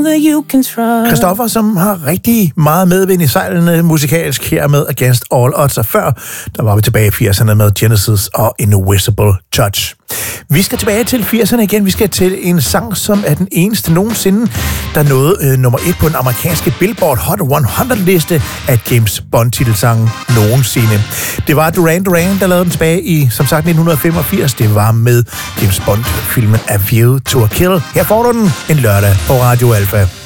Christoffer, som har rigtig meget medvind i sejlene musikalsk her med Against All Odds, og før, der var vi tilbage i 80'erne med Genesis og Invisible Touch. Vi skal tilbage til 80'erne igen. Vi skal til en sang, som er den eneste nogensinde, der nåede nummer 1 på den amerikanske Billboard Hot 100-liste af James Bond-titelsangen nogensinde. Det var Duran Duran, der lavede den tilbage i, som sagt, 1985. Det var med James Bond-filmen A View to a Kill. Her får du den en lørdag på Radio Alpha.